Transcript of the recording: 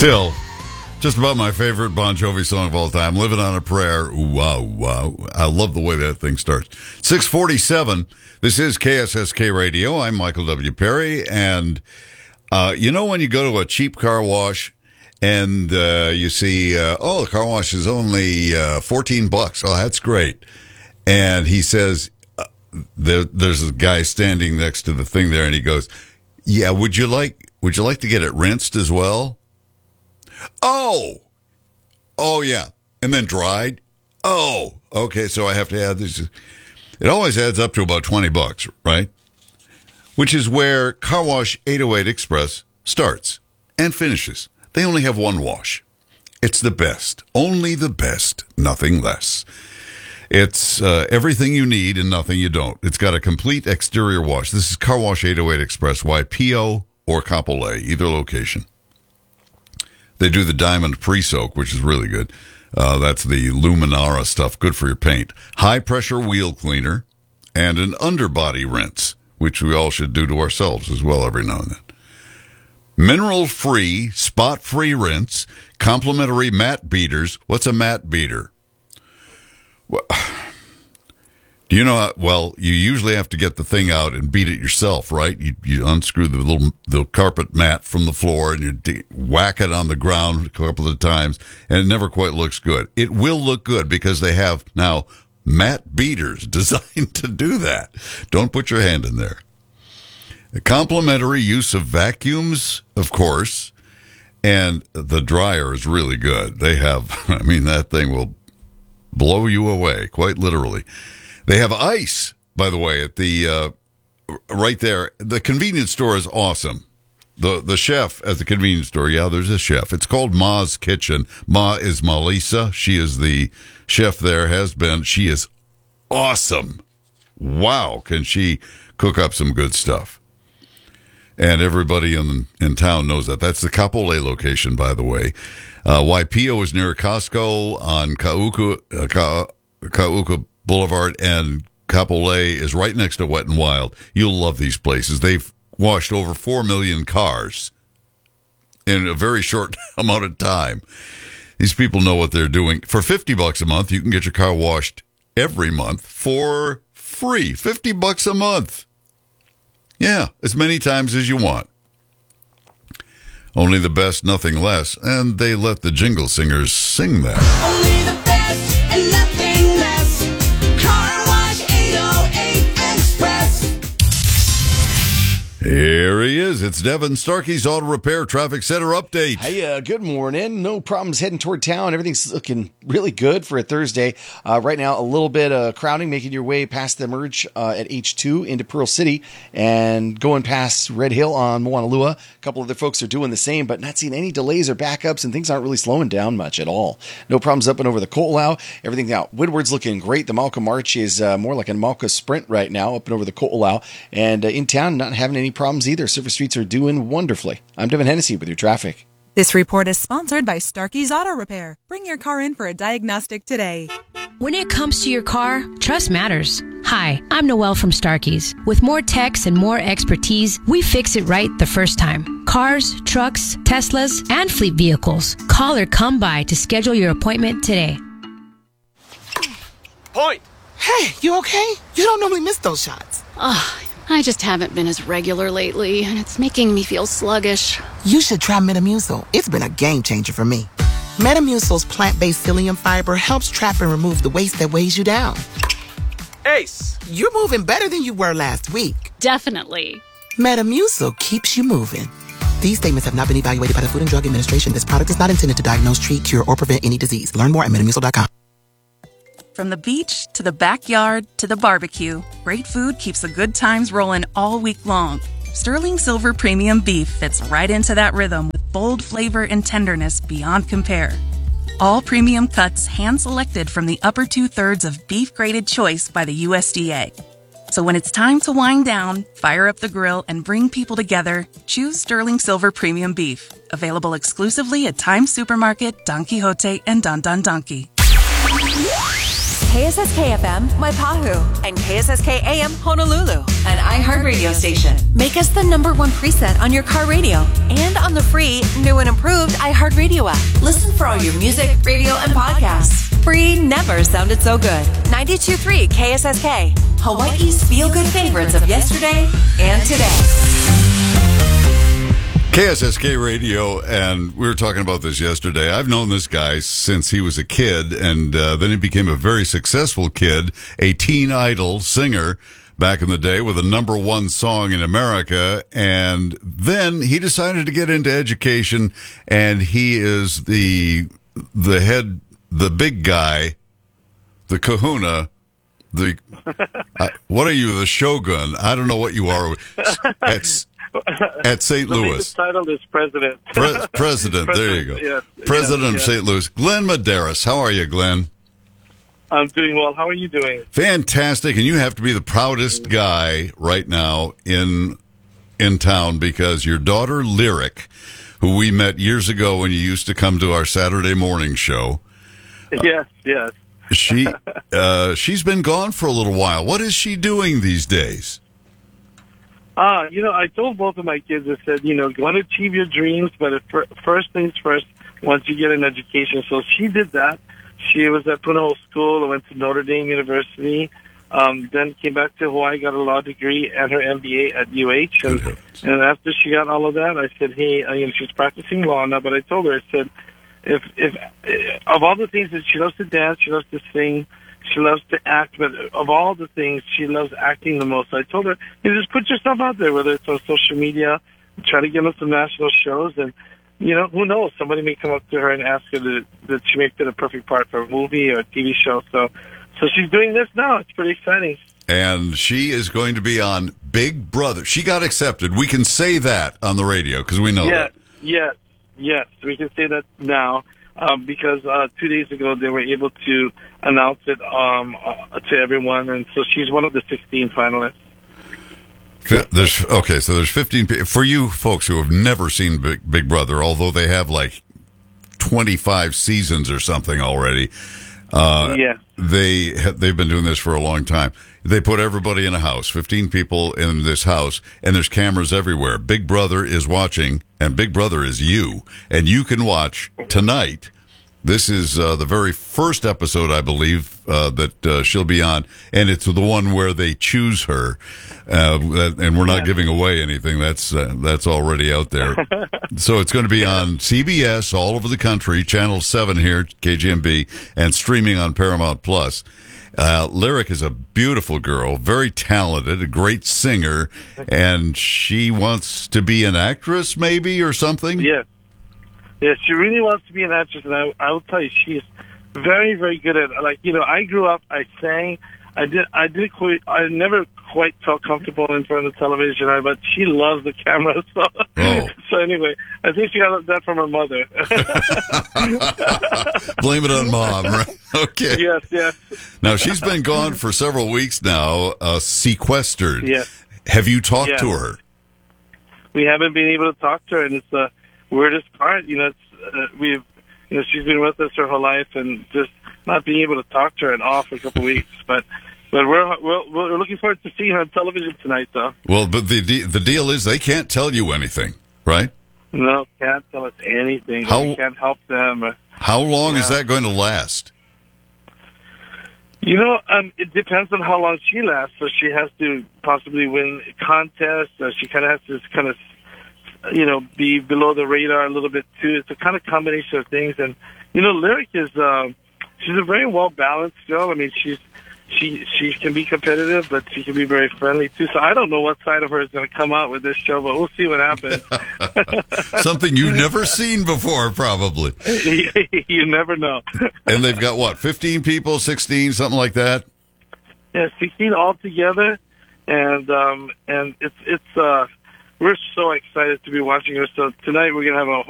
Still, just about my favorite Bon Jovi song of all time, Living on a Prayer. Ooh, wow, wow. I love the way that thing starts. 647, this is KSSK Radio. I'm Michael W. Perry, and you know when you go to a cheap car wash and you see, the car wash is only $14. Oh, that's great. And he says, there's a guy standing next to the thing there, and he goes, yeah, would you like to get it rinsed as well? Oh, yeah. And then dried. Oh, okay. So I have to add this. It always adds up to about $20, right? Which is where Car Wash 808 Express starts and finishes. They only have one wash. It's the best. Only the best. Nothing less. It's everything you need and nothing you don't. It's got a complete exterior wash. This is Car Wash 808 Express, YPO or Kapolei, either location. They do the diamond pre-soak, which is really good. That's the Luminara stuff, good for your paint. High-pressure wheel cleaner and an underbody rinse, which we all should do to ourselves as well every now and then. Mineral-free, spot-free rinse, complimentary mat beaters. What's a mat beater? Well, do you know, you usually have to get the thing out and beat it yourself, right? You unscrew the carpet mat from the floor and you whack it on the ground a couple of times, and it never quite looks good. It will look good because they have now mat beaters designed to do that. Don't put your hand in there. A complimentary use of vacuums, of course, and the dryer is really good. They have, that thing will blow you away, quite literally. They have ice, by the way, at the right there. The convenience store is awesome. The chef at the convenience store, there's a chef. It's called Ma's Kitchen. Ma is Malisa. She is the chef there, has been. She is awesome. Wow, can she cook up some good stuff. And everybody in town knows that. That's the Kapolei location, by the way. YPO is near Costco on Kauka Boulevard, and Kapolei is right next to Wet n Wild. You'll love these places. They've washed over 4 million cars in a very short amount of time. These people know what they're doing. For $50 a month, you can get your car washed every month for free. $50 a month. Yeah, as many times as you want. Only the best, nothing less. And they let the jingle singers sing that. Only the best and nothing less. Car Wash 808 Express. Here he is. It's Devin Starkey's Auto Repair Traffic Center update. Hey, good morning. No problems heading toward town. Everything's looking really good for a Thursday. Right now, a little bit of crowding, making your way past the merge at H2 into Pearl City and going past Red Hill on Moanalua. A couple other folks are doing the same, but not seeing any delays or backups, and things aren't really slowing down much at all. No problems up and over the Ko'olau. Everything out. Woodward's looking great. The Malka March is more like a Malka Sprint right now up and over the Ko'olau. And in town, not having any problems either. Surface streets are doing wonderfully. I'm Devin Hennessy with your traffic. This report is sponsored by Starkey's Auto Repair. Bring your car in for a diagnostic today. When it comes to your car, trust matters. Hi, I'm Noelle from Starkey's. With more techs and more expertise, we fix it right the first time. Cars, trucks, Teslas, and fleet vehicles. Call or come by to schedule your appointment today. Point! Hey, you okay? You don't normally miss those shots. I just haven't been as regular lately, and it's making me feel sluggish. You should try Metamucil. It's been a game changer for me. Metamucil's plant-based psyllium fiber helps trap and remove the waste that weighs you down. Ace! You're moving better than you were last week. Definitely. Metamucil keeps you moving. These statements have not been evaluated by the Food and Drug Administration. This product is not intended to diagnose, treat, cure, or prevent any disease. Learn more at Metamucil.com. From the beach to the backyard to the barbecue, great food keeps the good times rolling all week long. Sterling Silver Premium Beef fits right into that rhythm with bold flavor and tenderness beyond compare. All premium cuts hand-selected from the upper 2/3 of beef-graded choice by the USDA. So when it's time to wind down, fire up the grill, and bring people together, choose Sterling Silver Premium Beef. Available exclusively at Times Supermarket, Don Quixote, and Don Don Donkey. KSSK FM, Waipahu, and KSSK AM, Honolulu, an iHeartRadio station. Make us the #1 preset on your car radio and on the free, new and improved iHeartRadio app. Listen for all your music, radio, and podcasts. Free never sounded so good. 92.3 KSSK, Hawaii's feel-good favorites of yesterday and today. KSSK Radio, and we were talking about this yesterday. I've known this guy since he was a kid, and then he became a very successful kid, a teen idol singer back in the day with a #1 song in America. And then he decided to get into education, and he is the head, the big guy, the kahuna, what are you, the shogun? I don't know what you are. At St. Louis. The title is President. President, there you go. Yes, President of St. Louis. Glenn Medeiros. How are you, Glenn? I'm doing well. How are you doing? Fantastic. And you have to be the proudest guy right now in town, because your daughter, Lyric, who we met years ago when you used to come to our Saturday morning show. Yes. She's been gone for a little while. What is she doing these days? I told both of my kids, I said, go and achieve your dreams, but first things first, once you get an education. So she did that. She was at Punahou School, went to Notre Dame University, then came back to Hawaii, got a law degree and her MBA at UH. And after she got all of that, I said, hey, she's practicing law now, but I told her, I said, if of all the things that she loves to dance, she loves to sing, she loves to act, but of all the things, she loves acting the most. So I told her, just put yourself out there, whether it's on social media, try to get on some national shows, and, who knows, somebody may come up to her and ask her that she may fit a perfect part for a movie or a TV show. So she's doing this now. It's pretty exciting. And she is going to be on Big Brother. She got accepted. We can say that on the radio, because we know that. Yes, we can say that now. Because 2 days ago they were able to announce it to everyone, and so she's one of the 16 finalists. So there's 15 people. For you folks who have never seen Big Brother, although they have like 25 seasons or something already, they've been doing this for a long time. They put everybody in a house, 15 people in this house, and there's cameras everywhere. Big Brother is watching, and Big Brother is you. And you can watch tonight. This is the very first episode, I believe, that she'll be on, and it's the one where they choose her. And we're not giving away anything. That's already out there. So it's going to be on CBS all over the country, Channel 7 here, KGMB, and streaming on Paramount Plus. Lyric is a beautiful girl, very talented, a great singer, and she wants to be an actress, maybe, or something? Yes, she really wants to be an actress, and I will tell you, she's very, very good at it. I grew up, I sang, I never quite felt comfortable in front of the television, but she loves the camera, so anyway, I think she got that from her mother. Blame it on mom, right? Okay. Yes. Now, she's been gone for several weeks now, sequestered. Yes. Have you talked to her? We haven't been able to talk to her, and it's the weirdest part. She's been with us her whole life, and just not being able to talk to her at all for a couple of weeks. But we're looking forward to seeing her on television tonight, though. Well, but the deal is they can't tell you anything, right? No, can't tell us anything. We can't help them. How long is that going to last? It depends on how long she lasts. So she has to possibly win contests. She kind of has to be below the radar a little bit too. It's a kind of combination of things. And Lyric is she's a very well balanced girl. I mean, she can be competitive, but she can be very friendly too. So I don't know what side of her is going to come out with this show, but we'll see what happens. Something you've never seen before, probably. You never know. And they've got what, 15 people, 16, something like that? Yeah, 16 altogether, and it's we're so excited to be watching her. So tonight we're gonna have a